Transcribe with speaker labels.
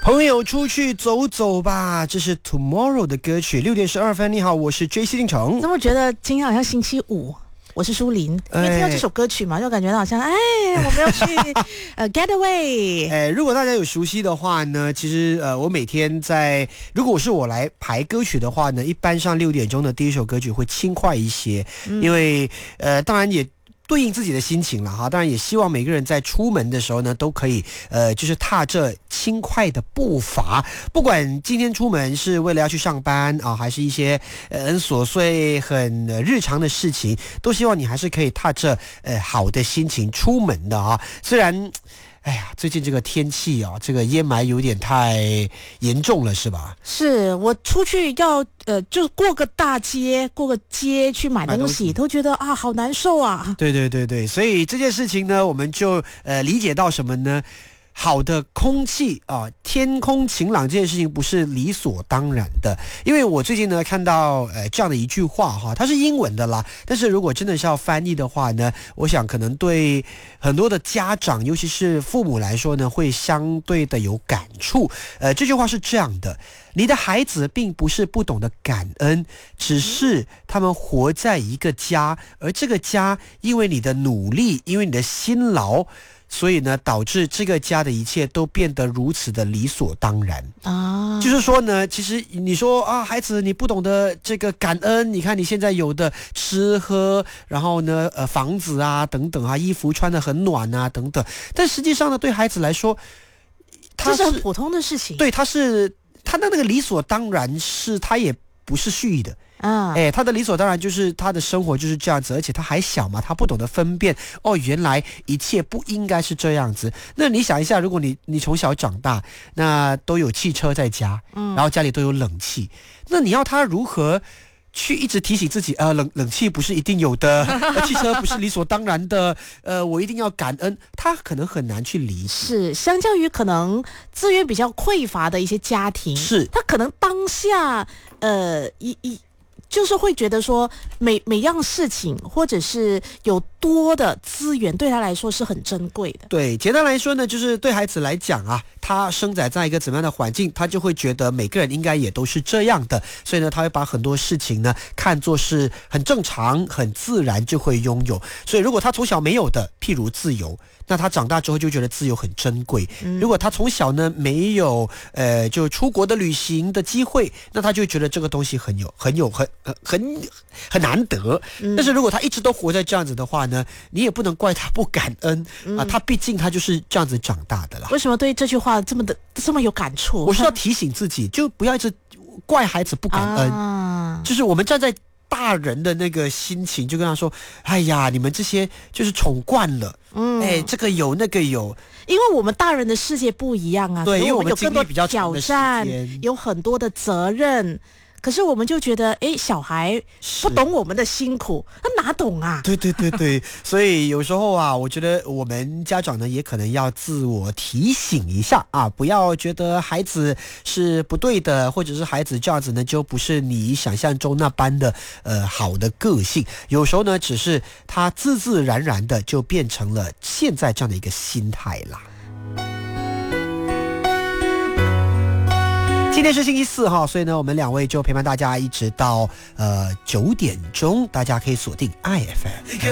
Speaker 1: 朋友出去走走吧，这是 Tomorrow 的歌曲。6:12，你好，我是 JC 定成。
Speaker 2: 怎么觉得今天好像星期五？我是舒琳，因为听到这首歌曲嘛，就感觉到好像我们要去getaway。
Speaker 1: 如果大家有熟悉的话呢，其实我每天如果是我来排歌曲的话呢，一般上6点钟的第一首歌曲会轻快一些，因为当然也对应自己的心情了哈，当然也希望每个人在出门的时候呢，都可以就是踏着轻快的步伐，不管今天出门是为了要去上班啊，还是一些很琐碎、很日常的事情，都希望你还是可以踏着好的心情出门的啊。虽然哎呀，最近这个天气啊，这个烟霾有点太严重了，是吧？
Speaker 2: 是我出去要就过个街去买东西，都觉得啊好难受啊。
Speaker 1: 对，所以这件事情呢，我们就理解到什么呢？好的空气啊，天空晴朗这件事情不是理所当然的，因为我最近呢看到这样的一句话哈，它是英文的啦，但是如果真的是要翻译的话呢，我想可能对很多的家长，尤其是父母来说呢，会相对的有感触。这句话是这样的：你的孩子并不是不懂得感恩，只是他们活在一个家，而这个家因为你的努力，因为你的辛劳，所以呢，导致这个家的一切都变得如此的理所当然啊！就是说呢，其实你说啊，孩子你不懂得这个感恩，你看你现在有的吃喝，然后呢，房子啊等等啊，衣服穿得很暖啊等等，但实际上呢，对孩子来说，
Speaker 2: 这是很普通的事情。
Speaker 1: 对，他的那个理所当然是他也不是蓄意的。他的理所当然就是他的生活就是这样子，而且他还小嘛，他不懂得分辨原来一切不应该是这样子。那你想一下，如果你从小长大，那都有汽车在家，然后家里都有冷气，那你要他如何去一直提醒自己冷气不是一定有的，汽车不是理所当然的，我一定要感恩，他可能很难去理解。
Speaker 2: 是相较于可能资源比较匮乏的一些家庭，
Speaker 1: 是
Speaker 2: 他可能当下就是会觉得说每样事情或者是有多的资源对他来说是很珍贵的。
Speaker 1: 对，简单来说呢，就是对孩子来讲啊，他生长在一个怎么样的环境，他就会觉得每个人应该也都是这样的，所以呢，他会把很多事情呢看作是很正常、很自然就会拥有。所以如果他从小没有的，譬如自由，那他长大之后就觉得自由很珍贵。如果他从小呢没有就出国的旅行的机会，那他就觉得这个东西很难得。但是如果他一直都活在这样子的话呢，你也不能怪他不感恩啊，他毕竟他就是这样子长大的啦。
Speaker 2: 为什么对这句话这么有感触？
Speaker 1: 我是要提醒自己，就不要一直怪孩子不感恩，就是我们站在大人的那个心情，就跟他说：“哎呀，你们这些就是宠惯了，这个有那个有。”
Speaker 2: 因为我们大人的世界不一样啊，
Speaker 1: 对，因为
Speaker 2: 我们有更多
Speaker 1: 比较
Speaker 2: 挑战，有很多的责任。可是我们就觉得，小孩不懂我们的辛苦，他哪懂啊？
Speaker 1: 对，所以有时候啊，我觉得我们家长呢，也可能要自我提醒一下啊，不要觉得孩子是不对的，或者是孩子这样子呢，就不是你想象中那般的好的个性。有时候呢，只是他自自然然的就变成了现在这样的一个心态啦。今天是星期四哈，所以呢，我们两位就陪伴大家一直到9点钟，大家可以锁定 IFM。